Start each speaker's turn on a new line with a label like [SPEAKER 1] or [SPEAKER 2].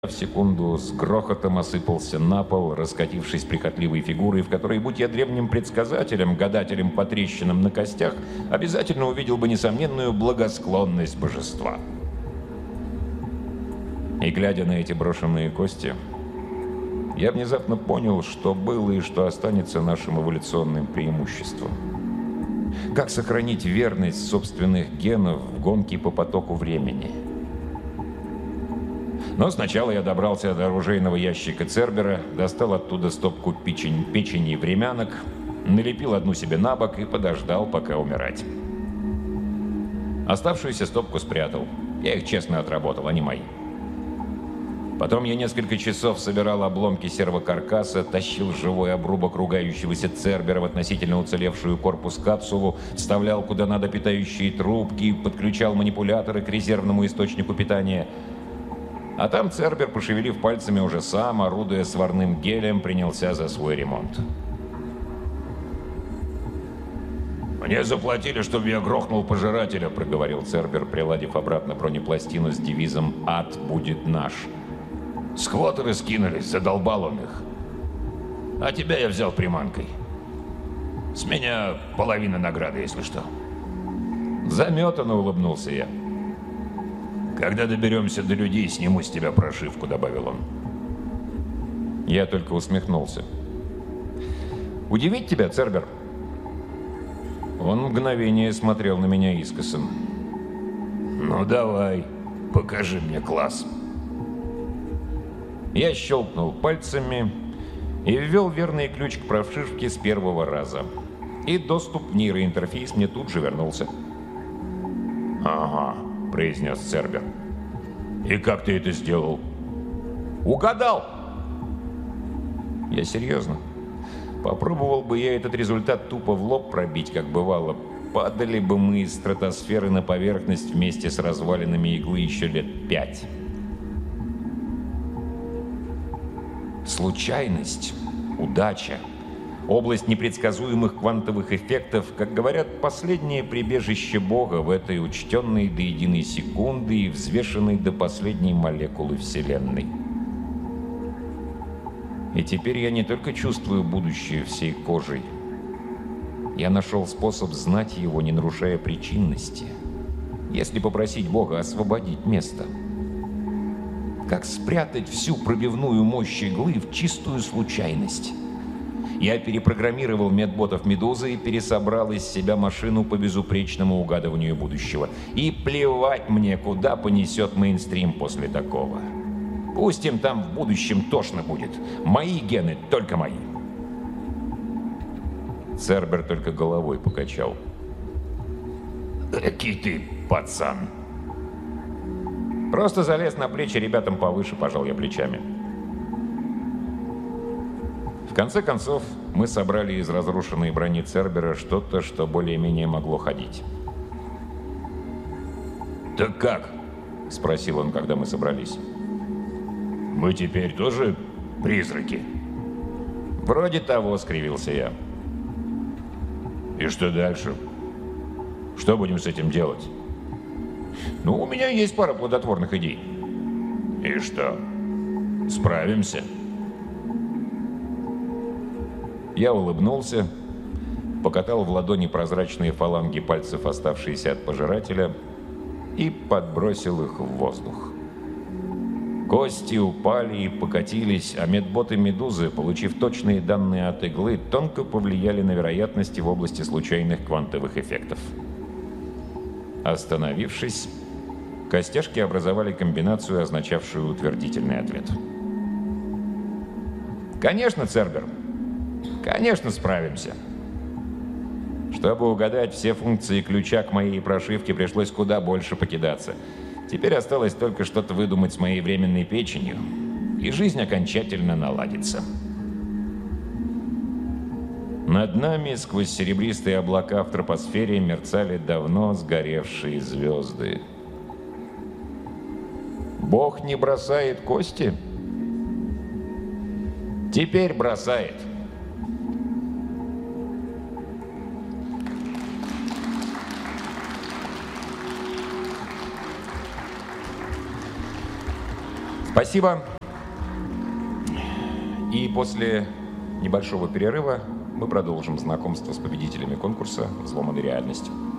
[SPEAKER 1] В секунду с грохотом осыпался на пол, раскатившись прихотливой фигурой, в которой, будь я древним предсказателем, гадателем по трещинам на костях, обязательно увидел бы несомненную благосклонность божества. И глядя на эти брошенные кости, я внезапно понял, что было и что останется нашим эволюционным преимуществом. Как сохранить верность собственных генов в гонке по потоку времени? Но сначала я добрался до оружейного ящика Цербера, достал оттуда стопку печени и времянок, налепил одну себе на бок и подождал, пока умирать. Оставшуюся стопку спрятал. Я их честно отработал, они мои. Потом я несколько часов собирал обломки сервокаркаса, тащил живой обрубок ругающегося Цербера в относительно уцелевшую корпус капсулу, вставлял куда надо питающие трубки, подключал манипуляторы к резервному источнику питания. А там Цербер, пошевелив пальцами уже сам, орудуя сварным гелем, принялся за свой ремонт. «Мне заплатили, чтобы я грохнул пожирателя», — проговорил Цербер, приладив обратно бронепластину с девизом «Ад будет наш». «Сквотеры скинулись, задолбал он их. А тебя я взял приманкой. С меня половина награды, если что». Заметанно улыбнулся я. «Когда доберемся до людей, сниму с тебя прошивку», — добавил он. Я только усмехнулся. «Удивить тебя, Цербер?» Он мгновение смотрел на меня искоса. «Ну давай, покажи мне класс». Я щелкнул пальцами и ввел верный ключ к прошивке с первого раза. И доступ в нейроинтерфейс мне тут же вернулся. «Ага», — произнес Цербер. «И как ты это сделал?» «Угадал!» Я серьезно. Попробовал бы я этот результат тупо в лоб пробить, как бывало. Падали бы мы из стратосферы на поверхность вместе с развалинами иглы еще лет 5. Случайность, удача, область непредсказуемых квантовых эффектов, как говорят, последнее прибежище Бога в этой учтенной до единой секунды и взвешенной до последней молекулы Вселенной. И теперь я не только чувствую будущее всей кожей. Я нашел способ знать его, не нарушая причинности. Если попросить Бога освободить место. Как спрятать всю пробивную мощь иглы в чистую случайность. Я перепрограммировал медботов «Медузы» и пересобрал из себя машину по безупречному угадыванию будущего. И плевать мне, куда понесет мейнстрим после такого. Пусть им там в будущем тошно будет. Мои гены только мои. Цербер только головой покачал. «Экий ты, пацан!» «Просто залез на плечи ребятам повыше», — пожал я плечами. В конце концов, мы собрали из разрушенной брони Цербера что-то, что более-менее могло ходить. «Так как?» — спросил он, когда мы собрались. «Мы теперь тоже призраки?» «Вроде того», — скривился я. «И что дальше? Что будем с этим делать?» «Ну, у меня есть пара плодотворных идей». «И что, справимся?» Я улыбнулся, покатал в ладони прозрачные фаланги пальцев, оставшиеся от пожирателя, и подбросил их в воздух. Кости упали и покатились, а медботы «Медузы», получив точные данные от иглы, тонко повлияли на вероятности в области случайных квантовых эффектов. Остановившись, костяшки образовали комбинацию, означавшую утвердительный ответ. «Конечно, Цербер! Конечно, справимся!» Чтобы угадать все функции ключа к моей прошивке, пришлось куда больше покидаться. Теперь осталось только что-то выдумать с моей временной печенью, и жизнь окончательно наладится. Над нами сквозь серебристые облака в тропосфере мерцали давно сгоревшие звезды. Бог не бросает кости? Теперь бросает. Спасибо. И после небольшого перерыва мы продолжим знакомство с победителями конкурса «Взломанной реальности».